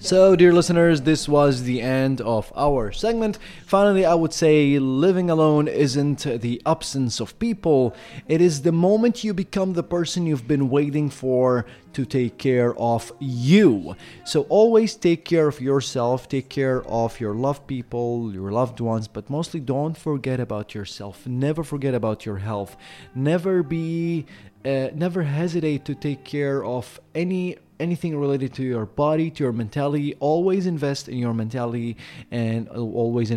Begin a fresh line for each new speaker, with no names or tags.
So, dear listeners, this was the end of our segment. Finally, I would say living alone isn't the absence of people, it is the moment you become the person you've been waiting for to take care of you. So, always take care of yourself, take care of your loved people, your loved ones, but mostly don't forget about yourself. Never forget about your health. Never hesitate to take care of anything related to your body, to your mentality. Always invest in your mentality and always